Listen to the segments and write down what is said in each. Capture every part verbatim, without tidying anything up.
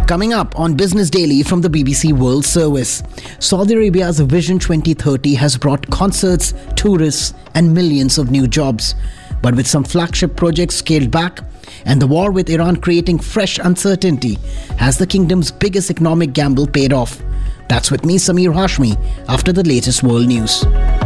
Coming up on Business Daily from the B B C World Service, Saudi Arabia's Vision twenty thirty has brought concerts, tourists and millions of new jobs. But with some flagship projects scaled back and the war with Iran creating fresh uncertainty, has the kingdom's biggest economic gamble paid off? That's with me, Samir Hashmi, after the latest world news.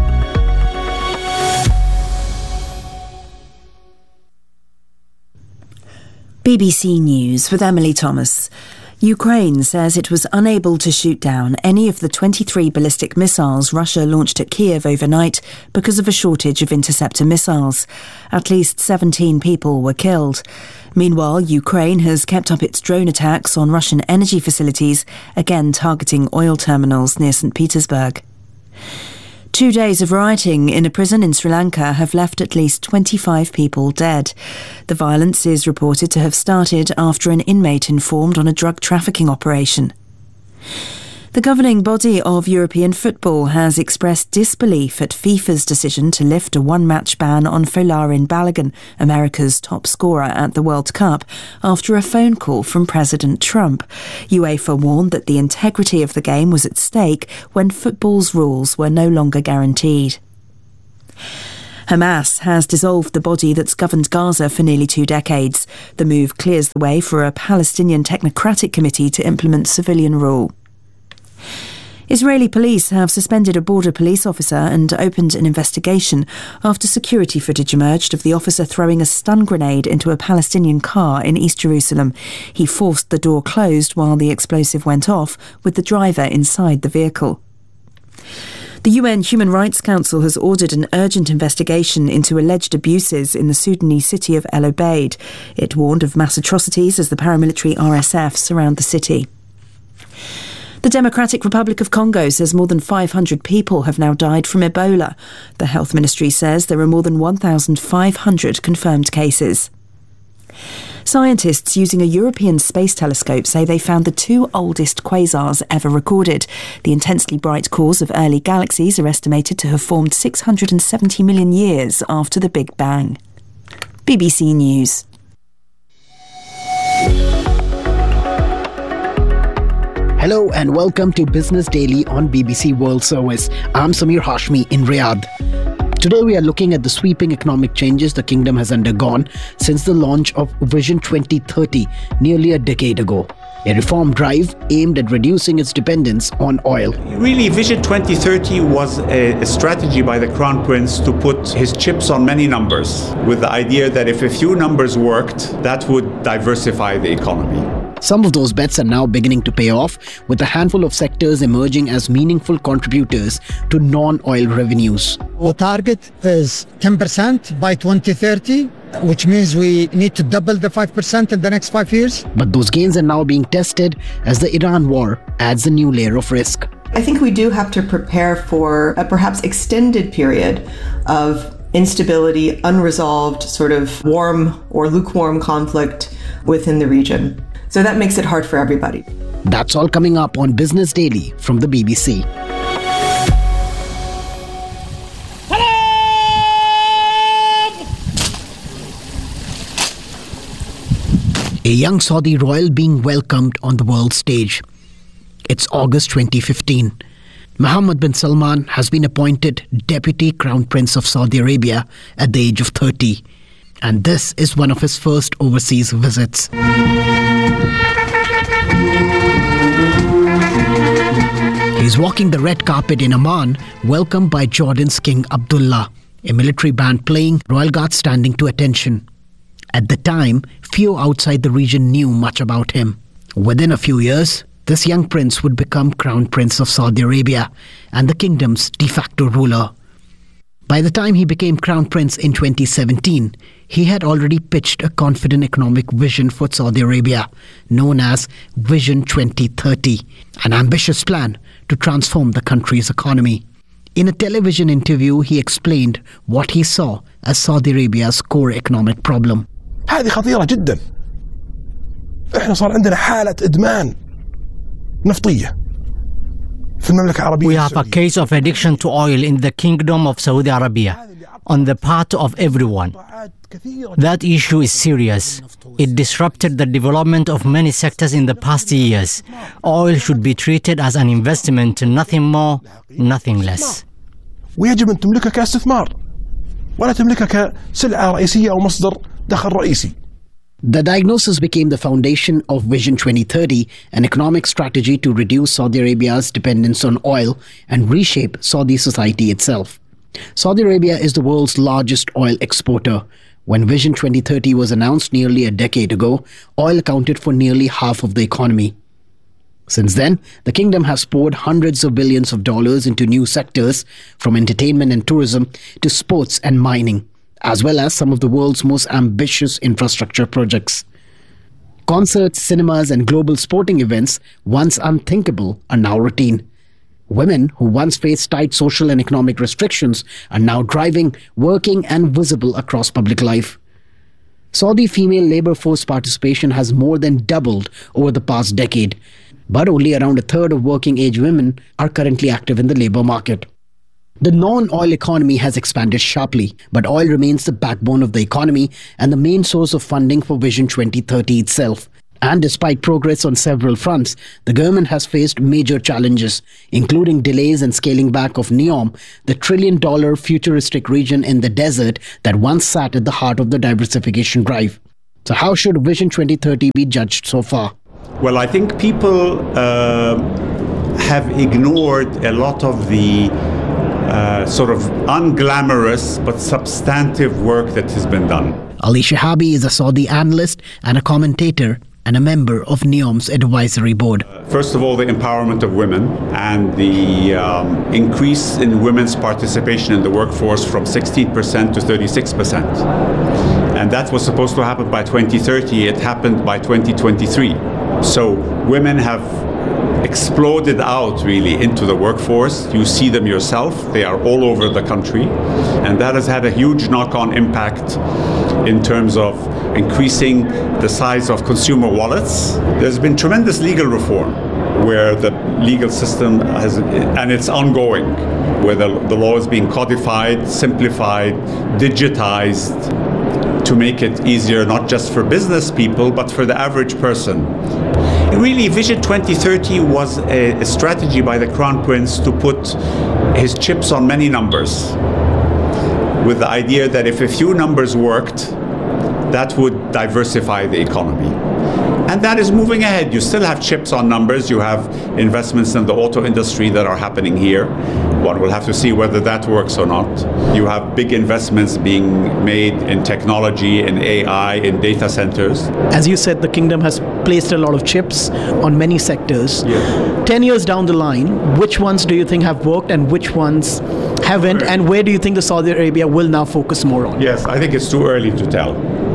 B B C News with Emily Thomas. Ukraine says it was unable to shoot down any of the twenty-three ballistic missiles Russia launched at Kiev overnight because of a shortage of interceptor missiles. At least seventeen people were killed. Meanwhile, Ukraine has kept up its drone attacks on Russian energy facilities, again targeting oil terminals near Saint Petersburg. Two days of rioting in a prison in Sri Lanka have left at least twenty-five people dead. The violence is reported to have started after an inmate informed on a drug trafficking operation. The governing body of European football has expressed disbelief at FIFA's decision to lift a one-match ban on Folarin Balogun, America's top scorer at the World Cup, after a phone call from President Trump. UEFA warned that the integrity of the game was at stake when football's rules were no longer guaranteed. Hamas has dissolved the body that's governed Gaza for nearly two decades. The move clears the way for a Palestinian technocratic committee to implement civilian rule. Israeli police have suspended a border police officer and opened an investigation after security footage emerged of the officer throwing a stun grenade into a Palestinian car in East Jerusalem. He forced the door closed while the explosive went off, with the driver inside the vehicle. The U N Human Rights Council has ordered an urgent investigation into alleged abuses in the Sudanese city of El Obeid. It warned of mass atrocities as the paramilitary R S F surround the city. The Democratic Republic of Congo says more than five hundred people have now died from Ebola. The health ministry says there are more than one thousand five hundred confirmed cases. Scientists using a European space telescope say they found the two oldest quasars ever recorded. The intensely bright cores of early galaxies are estimated to have formed six hundred seventy million years after the Big Bang. B B C News. Hello and welcome to Business Daily on B B C World Service. I'm Samir Hashmi in Riyadh. Today we are looking at the sweeping economic changes the kingdom has undergone since the launch of Vision twenty thirty nearly a decade ago. A reform drive aimed at reducing its dependence on oil. Really, Vision twenty thirty was a, a strategy by the Crown Prince to put his chips on many numbers, with the idea that if a few numbers worked, that would diversify the economy. Some of those bets are now beginning to pay off, with a handful of sectors emerging as meaningful contributors to non-oil revenues. Our target is ten percent by twenty thirty, which means we need to double the five percent in the next five years. But those gains are now being tested as the Iran war adds a new layer of risk. I think we do have to prepare for a perhaps extended period of instability, unresolved sort of warm or lukewarm conflict within the region. So that makes it hard for everybody. That's all coming up on Business Daily from the B B C. A young Saudi royal being welcomed on the world stage. It's August twenty fifteen. Mohammed bin Salman has been appointed Deputy Crown Prince of Saudi Arabia at the age of thirty. And this is one of his first overseas visits. He's walking the red carpet in Amman, welcomed by Jordan's King Abdullah, a military band playing, royal guards standing to attention. At the time, few outside the region knew much about him. Within a few years, this young prince would become Crown Prince of Saudi Arabia and the kingdom's de facto ruler. By the time he became Crown Prince in twenty seventeen, he had already pitched a confident economic vision for Saudi Arabia, known as Vision twenty thirty, an ambitious plan to transform the country's economy. In a television interview, he explained what he saw as Saudi Arabia's core economic problem. هذه خطيرة جدا. إحنا صار عندنا حالة إدمان نفطية. We have a case of addiction to oil in the Kingdom of Saudi Arabia on the part of everyone. That issue is serious. It disrupted the development of many sectors in the past years. Oil should be treated as an investment, nothing more, nothing less. ويجب أن تملكها كاستثمار ولا تملكها كسلعة رئيسية أو مصدر دخل رئيسي. The diagnosis became the foundation of Vision twenty thirty, an economic strategy to reduce Saudi Arabia's dependence on oil and reshape Saudi society itself. Saudi Arabia is the world's largest oil exporter. When Vision twenty thirty was announced nearly a decade ago, oil accounted for nearly half of the economy. Since then, the kingdom has poured hundreds of billions of dollars into new sectors, from entertainment and tourism to sports and mining, as well as some of the world's most ambitious infrastructure projects. Concerts, cinemas, and global sporting events, once unthinkable, are now routine. Women who once faced tight social and economic restrictions are now driving, working, and visible across public life. Saudi female labor force participation has more than doubled over the past decade, but only around a third of working-age women are currently active in the labor market. The non-oil economy has expanded sharply, but oil remains the backbone of the economy and the main source of funding for Vision twenty thirty itself. And despite progress on several fronts, the government has faced major challenges, including delays in scaling back of NEOM, the trillion-dollar futuristic region in the desert that once sat at the heart of the diversification drive. So how should Vision twenty thirty be judged so far? Well, I think people uh, have ignored a lot of the uh, sort of unglamorous but substantive work that has been done. Ali Shahabi is a Saudi analyst and a commentator and a member of NEOM's advisory board. First of all, the empowerment of women and the um, increase in women's participation in the workforce from sixteen percent to thirty-six percent. And that was supposed to happen by twenty thirty. It happened by twenty twenty-three. So women have exploded out really into the workforce. You see them yourself. They are all over the country. And that has had a huge knock-on impact in terms of increasing the size of consumer wallets. There's been tremendous legal reform where the legal system has, and it's ongoing, where the, the law is being codified, simplified, digitized to make it easier not just for business people, but for the average person. Really, Vision twenty thirty was a, a strategy by the Crown Prince to put his chips on many numbers, with the idea that if a few numbers worked, that would diversify the economy. And that is moving ahead. You still have chips on numbers. You have investments in the auto industry that are happening here. One will have to see whether that works or not. You have big investments being made in technology, in A I, in data centers. As you said, the kingdom has placed a lot of chips on many sectors. Yes. Ten years down the line, which ones do you think have worked and which ones haven't? And where do you think the Saudi Arabia will now focus more on? Yes, I think it's too early to tell,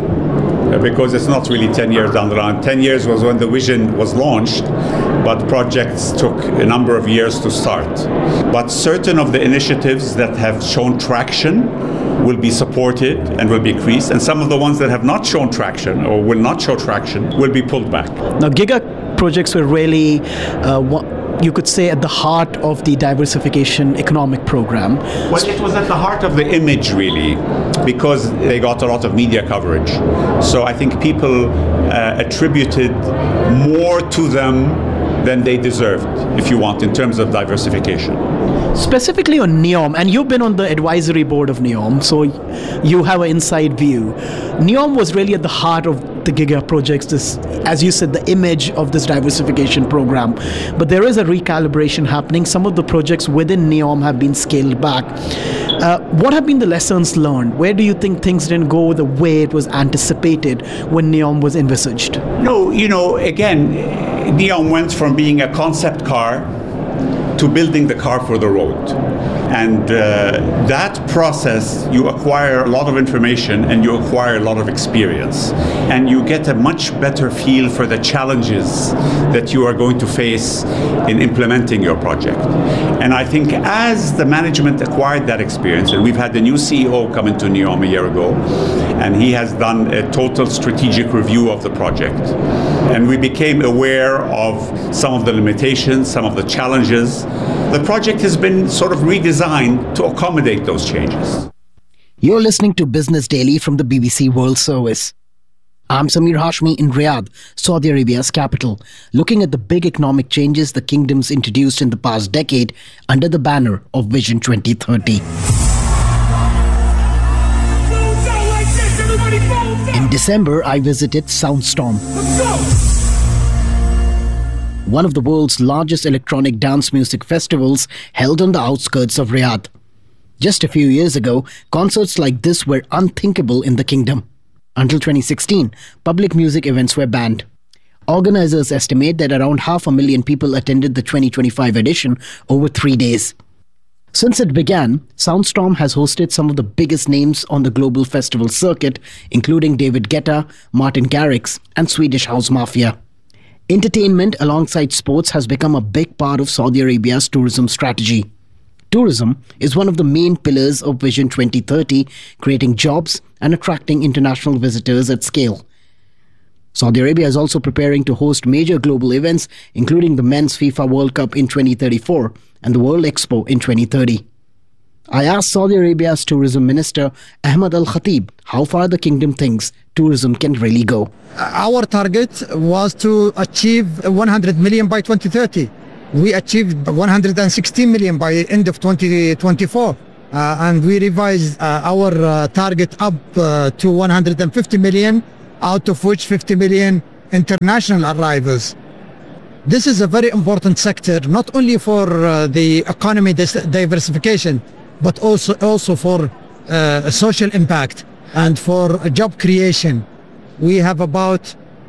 because it's not really ten years down the line. ten years was when the vision was launched, but projects took a number of years to start. But certain of the initiatives that have shown traction will be supported and will be increased, and some of the ones that have not shown traction or will not show traction will be pulled back. Now, giga projects were really uh, what you could say at the heart of the diversification economic program. Well, it was at the heart of the image, really, because they got a lot of media coverage. So I think people uh, attributed more to them than they deserved, if you want, in terms of diversification. Specifically on NEOM, and you've been on the advisory board of NEOM, so you have an inside view. NEOM was really at the heart of the Giga projects, this, as you said, the image of this diversification program. But there is a recalibration happening. Some of the projects within NEOM have been scaled back. Uh, what have been the lessons learned? Where do you think things didn't go the way it was anticipated when NEOM was envisaged? No, you know, again, NEOM went from being a concept car to building the car for the road. And uh, that process, you acquire a lot of information and you acquire a lot of experience. And you get a much better feel for the challenges that you are going to face in implementing your project. And I think as the management acquired that experience, and we've had the new C E O come into NEOM a year ago, and he has done a total strategic review of the project. And we became aware of some of the limitations, some of the challenges. The project has been sort of redesigned to accommodate those changes. You're listening to Business Daily from the B B C World Service. I'm Samir Hashmi in Riyadh, Saudi Arabia's capital, looking at the big economic changes the kingdom's introduced in the past decade under the banner of Vision twenty thirty. In December, I visited Soundstorm, one of the world's largest electronic dance music festivals held on the outskirts of Riyadh. Just a few years ago, concerts like this were unthinkable in the kingdom. Until twenty sixteen, public music events were banned. Organizers estimate that around half a million people attended the twenty twenty-five edition over three days. Since it began, Soundstorm has hosted some of the biggest names on the global festival circuit, including David Guetta, Martin Garrix, and Swedish House Mafia. Entertainment alongside sports has become a big part of Saudi Arabia's tourism strategy. Tourism is one of the main pillars of Vision twenty thirty, creating jobs and attracting international visitors at scale. Saudi Arabia is also preparing to host major global events, including the Men's FIFA World Cup in twenty thirty-four and the World Expo in twenty thirty. I asked Saudi Arabia's tourism minister, Ahmed Al Khatib, how far the kingdom thinks tourism can really go. Our target was to achieve one hundred million by twenty thirty. We achieved one hundred sixteen million by the end of twenty twenty-four. Uh, and we revised uh, our uh, target up uh, to one hundred fifty million, out of which fifty million international arrivals. This is a very important sector, not only for uh, the economy diversification, but also, also for uh, social impact and for job creation. We have about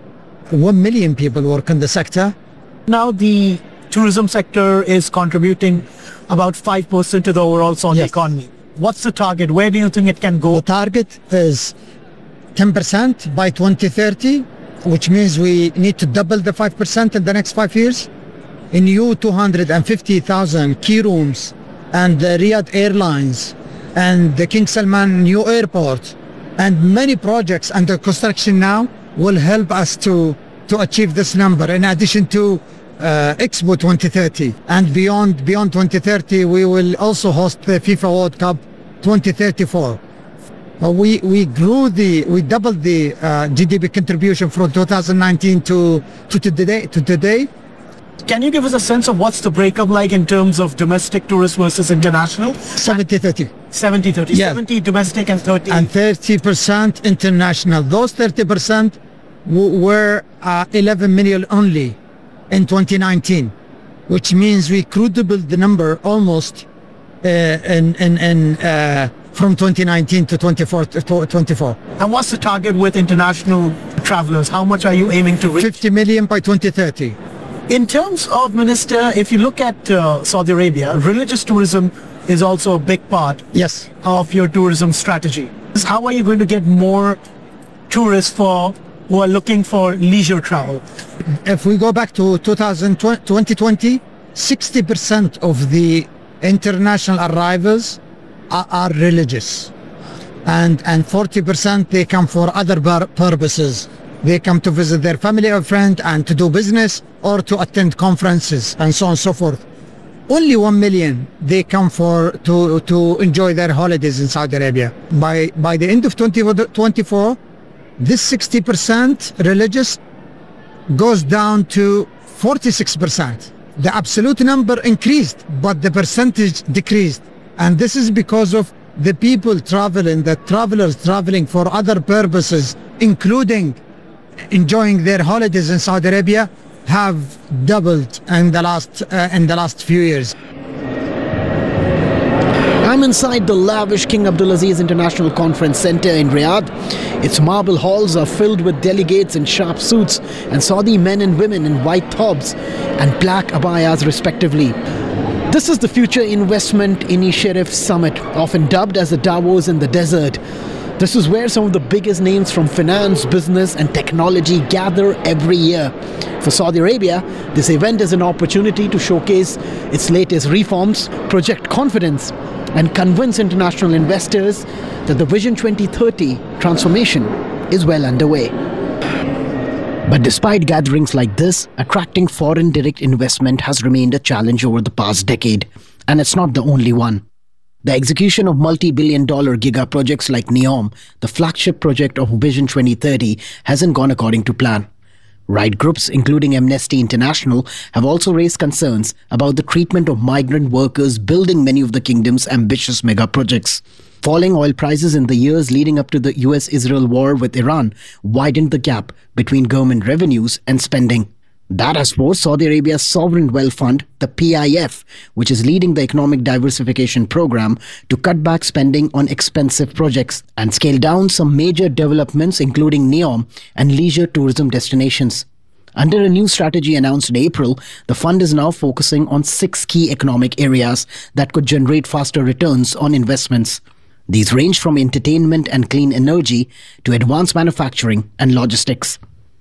one million people work in the sector. Now the tourism sector is contributing about five percent to the overall Saudi yes. economy. What's the target? Where do you think it can go? The target is ten percent by twenty thirty, which means we need to double the five percent in the next five years. In new two hundred fifty thousand key rooms, and the Riyadh Airlines, and the King Salman new airport, and many projects under construction now will help us to, to achieve this number, in addition to Uh, Expo twenty thirty, and beyond beyond twenty thirty we will also host the FIFA World Cup twenty thirty-four. Uh, we we grew the we doubled the uh, G D P contribution from two thousand nineteen to to today to today. Can you give us a sense of what's the breakup like in terms of domestic tourists versus international? seventy thirty. seventy thirty. Yeah. seventy domestic and thirty. And thirty percent international. Those thirty percent w- were uh, eleven million only in twenty nineteen, which means we quadrupled the number almost uh, in, in, in, uh, from twenty nineteen to twenty-four, twenty-four. And what's the target with international travelers? How much are you aiming to reach? fifty million by twenty thirty. In terms of, Minister, if you look at uh, Saudi Arabia, religious tourism is also a big part yes. of your tourism strategy. How are you going to get more tourists for who are looking for leisure travel? If we go back to twenty twenty, sixty percent of the international arrivals are, are religious, and and forty percent they come for other pur- purposes. They come to visit their family or friend, and to do business, or to attend conferences, and so on and so forth. Only one million they come for to to enjoy their holidays in Saudi Arabia. By by the end of twenty twenty-four, this sixty percent religious goes down to forty-six percent. The absolute number increased, but the percentage decreased. And this is because of the people traveling, the travelers traveling for other purposes, including enjoying their holidays in Saudi Arabia, have doubled in the last uh, in the last few years. I'm inside the lavish King Abdulaziz International Conference Center in Riyadh. Its marble halls are filled with delegates in sharp suits and Saudi men and women in white thobs and black abayas respectively. This is the Future Investment Initiative Summit, often dubbed as the Davos in the desert. This is where some of the biggest names from finance, business and technology gather every year. For Saudi Arabia, this event is an opportunity to showcase its latest reforms, project confidence and convince international investors that the Vision twenty thirty transformation is well underway. But despite gatherings like this, attracting foreign direct investment has remained a challenge over the past decade, and it's not the only one. The execution of multi-billion dollar giga projects like NEOM, the flagship project of Vision twenty thirty, hasn't gone according to plan. Right groups, including Amnesty International, have also raised concerns about the treatment of migrant workers building many of the kingdom's ambitious mega projects. Falling oil prices in the years leading up to the U S Israel war with Iran widened the gap between government revenues and spending. That has forced Saudi Arabia's sovereign wealth fund, the P I F, which is leading the economic diversification program, to cut back spending on expensive projects and scale down some major developments including NEOM and leisure tourism destinations. Under a new strategy announced in April, the fund is now focusing on six key economic areas that could generate faster returns on investments. These range from entertainment and clean energy to advanced manufacturing and logistics.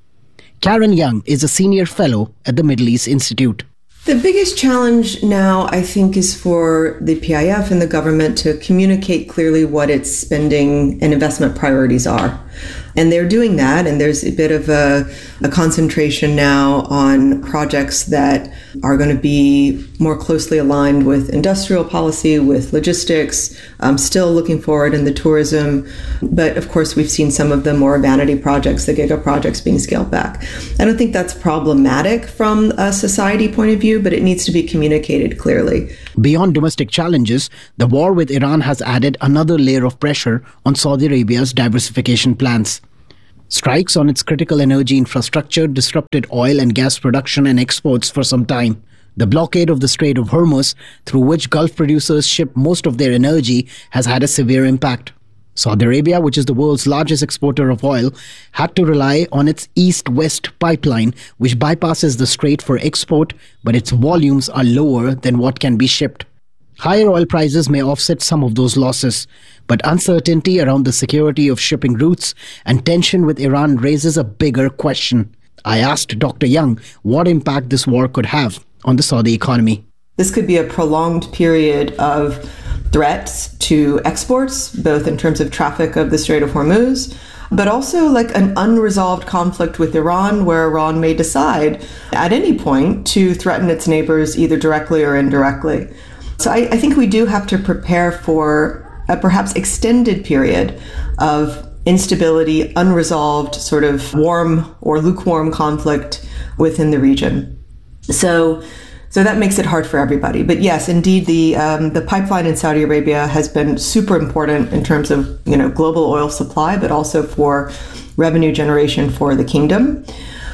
Karen Young is a senior fellow at the Middle East Institute. The biggest challenge now, I think, is for the P I F and the government to communicate clearly what its spending and investment priorities are. And they're doing that, and there's a bit of a, a concentration now on projects that are going to be more closely aligned with industrial policy, with logistics, um, still looking forward in the tourism. But of course, we've seen some of the more vanity projects, the giga projects, being scaled back. I don't think that's problematic from a society point of view, but it needs to be communicated clearly. Beyond domestic challenges, the war with Iran has added another layer of pressure on Saudi Arabia's diversification plans. Strikes on its critical energy infrastructure disrupted oil and gas production and exports for some time. The blockade of the Strait of Hormuz, through which Gulf producers ship most of their energy, has had a severe impact. Saudi Arabia, which is the world's largest exporter of oil, had to rely on its east-west pipeline, which bypasses the strait for export, but its volumes are lower than what can be shipped. Higher oil prices may offset some of those losses, but uncertainty around the security of shipping routes and tension with Iran raises a bigger question. I asked Doctor Young what impact this war could have on the Saudi economy. This could be a prolonged period of threats to exports, both in terms of traffic of the Strait of Hormuz, but also like an unresolved conflict with Iran, where Iran may decide at any point to threaten its neighbors either directly or indirectly. So I, I think we do have to prepare for a perhaps extended period of instability, unresolved sort of warm or lukewarm conflict within the region. So So that makes it hard for everybody. But yes, indeed, the um, the pipeline in Saudi Arabia has been super important in terms of, you know, global oil supply, but also for revenue generation for the kingdom.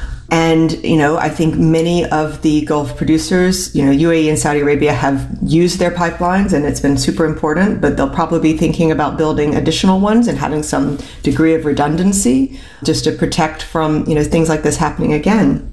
And, you know, I think many of the Gulf producers, you know, U A E and Saudi Arabia have used their pipelines, and it's been super important, but they'll probably be thinking about building additional ones and having some degree of redundancy just to protect from, you know, things like this happening again.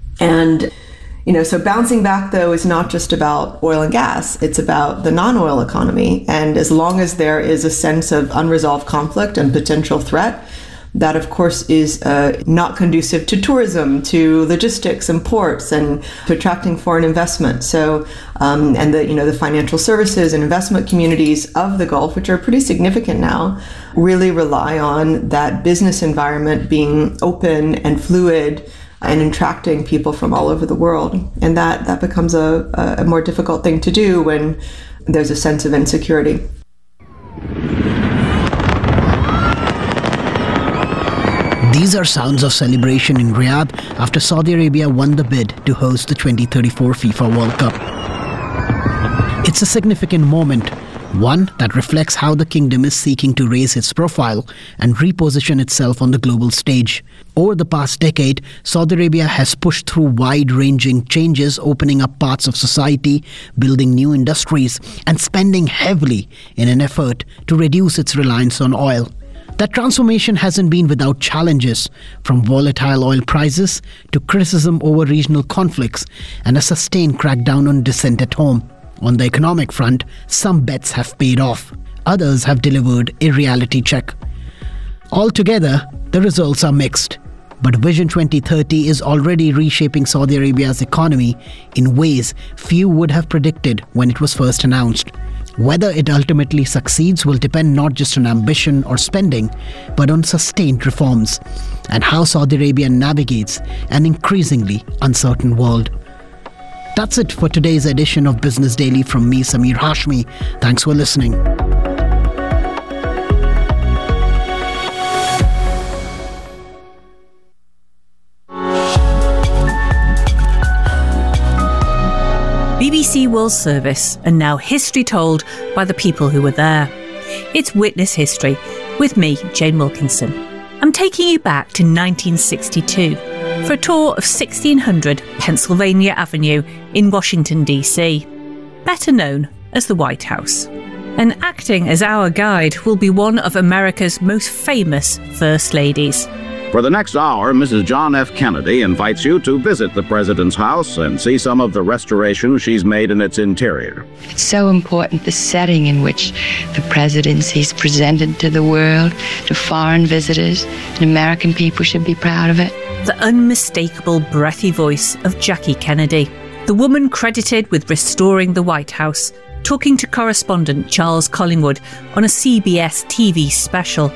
And You know, so bouncing back, though, is not just about oil and gas. It's about the non-oil economy. And as long as there is a sense of unresolved conflict and potential threat, that, of course, is uh, not conducive to tourism, to logistics and ports, and to attracting foreign investment. So, um, and the, you know, the financial services and investment communities of the Gulf, which are pretty significant now, really rely on that business environment being open and fluid and attracting people from all over the world. And that, that becomes a, a more difficult thing to do when there's a sense of insecurity. These are sounds of celebration in Riyadh after Saudi Arabia won the bid to host the twenty thirty-four FIFA World Cup. It's a significant moment, one that reflects how the kingdom is seeking to raise its profile and reposition itself on the global stage. Over the past decade, Saudi Arabia has pushed through wide-ranging changes, opening up parts of society, building new industries, and spending heavily in an effort to reduce its reliance on oil. That transformation hasn't been without challenges, from volatile oil prices to criticism over regional conflicts and a sustained crackdown on dissent at home. On the economic front, some bets have paid off. Others have delivered a reality check. Altogether, the results are mixed. But Vision twenty thirty is already reshaping Saudi Arabia's economy in ways few would have predicted when it was first announced. Whether it ultimately succeeds will depend not just on ambition or spending, but on sustained reforms and how Saudi Arabia navigates an increasingly uncertain world. That's it for today's edition of Business Daily from me, Samir Hashmi. Thanks for listening. B B C World Service, and now history told by the people who were there. It's Witness History with me, Jane Wilkinson. I'm taking you back to nineteen sixty-two for a tour of sixteen hundred Pennsylvania Avenue in Washington, D C, better known as the White House. And acting as our guide will be one of America's most famous First Ladies. For the next hour, Missus John F. Kennedy invites you to visit the President's house and see some of the restorations she's made in its interior. It's so important, the setting in which the presidency is presented to the world, to foreign visitors, and American people should be proud of it. The unmistakable, breathy voice of Jackie Kennedy, the woman credited with restoring the White House, talking to correspondent Charles Collingwood on a C B S T V special.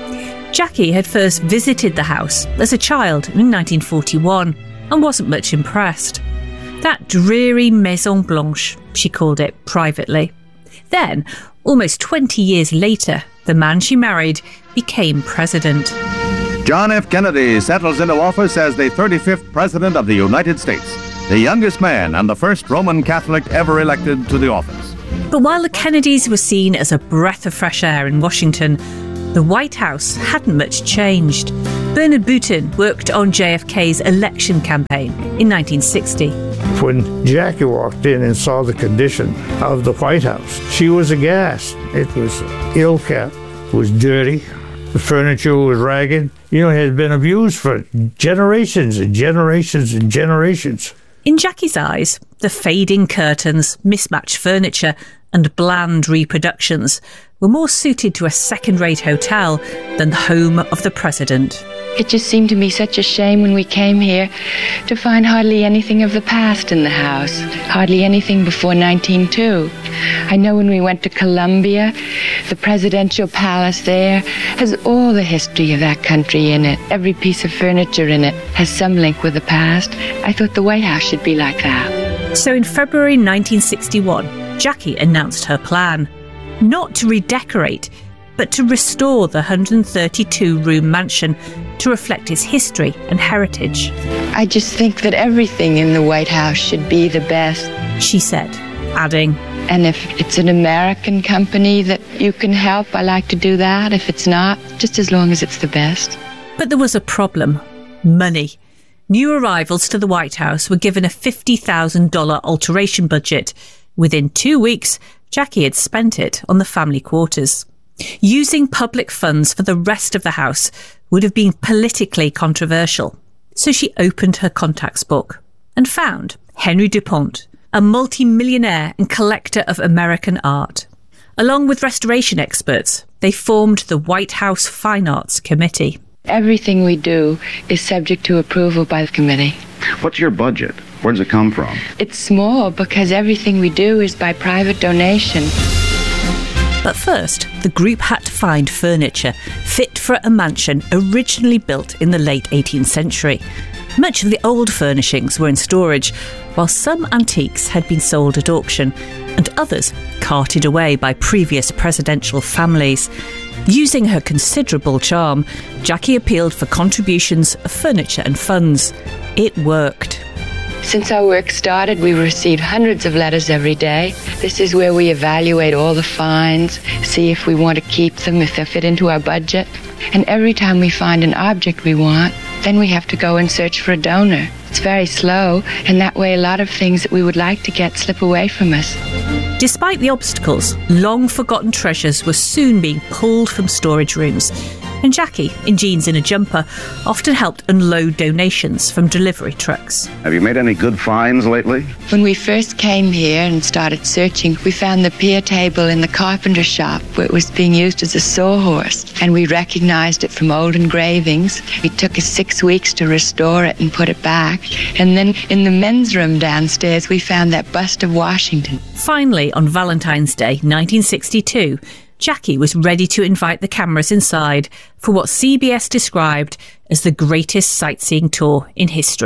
Jackie had first visited the house as a child in nineteen forty-one and wasn't much impressed. That dreary Maison Blanche, she called it privately. Then, almost twenty years later, the man she married became president. John F. Kennedy settles into office as the thirty-fifth President of the United States, the youngest man and the first Roman Catholic ever elected to the office. But while the Kennedys were seen as a breath of fresh air in Washington, the White House hadn't much changed. Bernard Boutin worked on J F K's election campaign in nineteen sixty. When Jackie walked in and saw the condition of the White House, she was aghast. It was ill-kept, it was dirty, the furniture was ragged. You know, it had been abused for generations and generations and generations. In Jackie's eyes, the fading curtains, mismatched furniture, and bland reproductions were more suited to a second-rate hotel than the home of the president. It just seemed to me such a shame when we came here to find hardly anything of the past in the house, hardly anything before nineteen oh two. I know when we went to Columbia, the presidential palace there has all the history of that country in it. Every piece of furniture in it has some link with the past. I thought the White House should be like that. So in February nineteen sixty-one, Jackie announced her plan. Not to redecorate, but to restore the one hundred thirty-two room mansion to reflect its history and heritage. I just think that everything in the White House should be the best, she said, adding, and if it's an American company that you can help, I like to do that. If it's not, just as long as it's the best. But there was a problem. Money. New arrivals to the White House were given a fifty thousand dollars alteration budget. Within two weeks, Jackie had spent it on the family quarters. Using public funds for the rest of the house would have been politically controversial. So she opened her contacts book and found Henry DuPont, a multi-millionaire and collector of American art. Along with restoration experts, they formed the White House Fine Arts Committee. Everything we do is subject to approval by the committee. What's your budget? Where does it come from? It's small because everything we do is by private donation. But first, the group had to find furniture fit for a mansion originally built in the late eighteenth century. Much of the old furnishings were in storage, while some antiques had been sold at auction and others carted away by previous presidential families. Using her considerable charm, Jackie appealed for contributions of furniture and funds. It worked. Since our work started, we received hundreds of letters every day. This is where we evaluate all the finds, see if we want to keep them, if they fit into our budget. And every time we find an object we want, then we have to go and search for a donor. It's very slow, and that way a lot of things that we would like to get slip away from us. Despite the obstacles, long-forgotten treasures were soon being pulled from storage rooms. And Jackie, in jeans and a jumper, often helped unload donations from delivery trucks. Have you made any good finds lately? When we first came here and started searching, we found the pier table in the carpenter shop where it was being used as a sawhorse, and we recognized it from old engravings. It took us six weeks to restore it and put it back. And then in the men's room downstairs, we found that bust of Washington. Finally, on Valentine's Day, nineteen sixty-two, Jackie was ready to invite the cameras inside for what C B S described as the greatest sightseeing tour in history.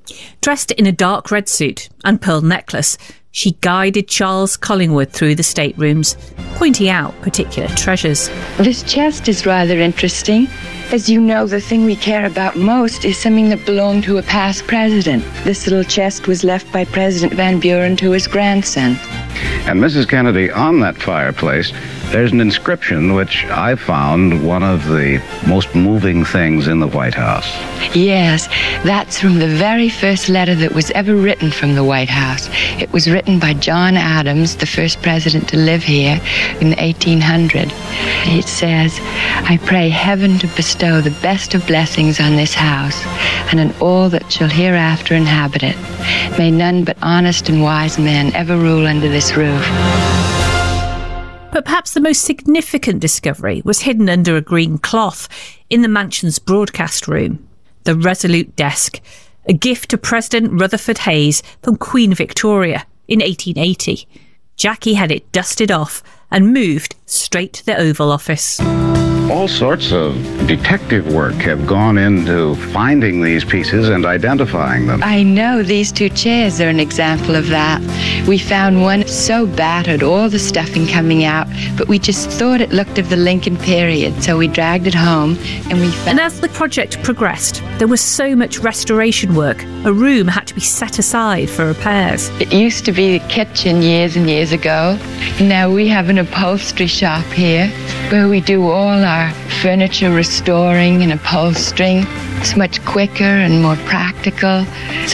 Dressed in a dark red suit and pearl necklace, she guided Charles Collingwood through the staterooms, pointing out particular treasures. This chest is rather interesting. As you know, the thing we care about most is something that belonged to a past president. This little chest was left by President Van Buren to his grandson. And Missus Kennedy, on that fireplace, there's an inscription which I found one of the most moving things in the White House. Yes, that's from the very first letter that was ever written from the White House. It was written by John Adams, the first president to live here in eighteen hundred. It says, "I pray heaven to bestow the best of blessings on this house and on all that shall hereafter inhabit it. May none but honest and wise men ever rule under this roof." But perhaps the most significant discovery was hidden under a green cloth in the mansion's broadcast room. The Resolute desk, a gift to President Rutherford Hayes from Queen Victoria in eighteen eighty. Jackie had it dusted off and moved straight to the Oval Office. All sorts of detective work have gone into finding these pieces and identifying them. I know these two chairs are an example of that. We found one so battered, all the stuffing coming out, but we just thought it looked of the Lincoln period, so we dragged it home and we found... And as the project progressed, there was so much restoration work, a room had to be set aside for repairs. It used to be the kitchen years and years ago. Now we have an upholstery shop here where we do all our furniture restoring and upholstering. It's much quicker and more practical. So